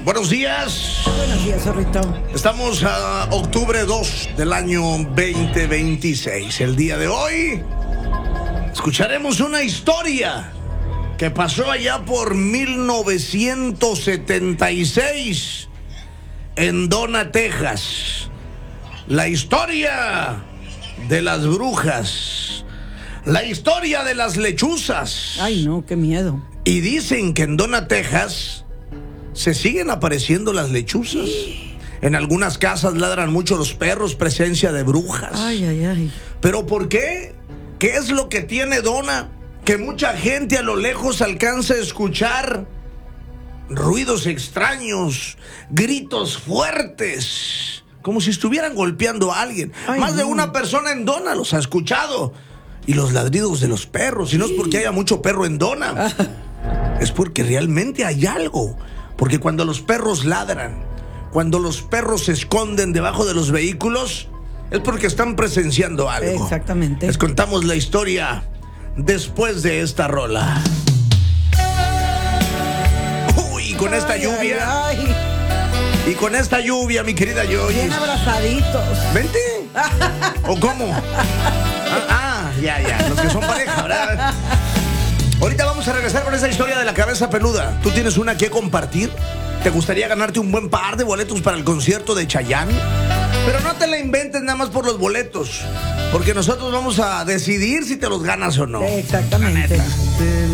Buenos días. Buenos días, zorrito. Estamos a octubre 2 del año 2026. El día de hoy escucharemos una historia que pasó allá por 1976 en Donna, Texas. La historia de las brujas. La historia de las lechuzas. Ay, no, qué miedo. Y dicen que en Donna, Texas, se siguen apareciendo las lechuzas. En algunas casas ladran mucho los perros, presencia de brujas. Ay, ay, ay. ¿Pero por qué? ¿Qué es lo que tiene Donna? Que mucha gente a lo lejos alcanza a escuchar ruidos extraños, gritos fuertes, como si estuvieran golpeando a alguien. Ay, Más de no. una persona en Donna los ha escuchado. Y los ladridos de los perros. Y no es porque haya mucho perro en Donna. Es porque realmente hay algo. Porque cuando los perros ladran, cuando los perros se esconden debajo de los vehículos, es porque están presenciando algo. Exactamente. Les contamos la historia después de esta rola. Uy, con esta Ay, lluvia. ay, ay. Y con esta lluvia, mi querida Joyce. Bien abrazaditos. Vente. ¿O cómo? Ya. Los que son pareja, ¿verdad? Ahorita vamos a regresar con esa historia de la cabeza peluda. ¿Tú tienes una que compartir? ¿Te gustaría ganarte un buen par de boletos para el concierto de Chayanne? Pero no te la inventes nada más por los boletos, porque nosotros vamos a decidir si te los ganas o no. Exactamente.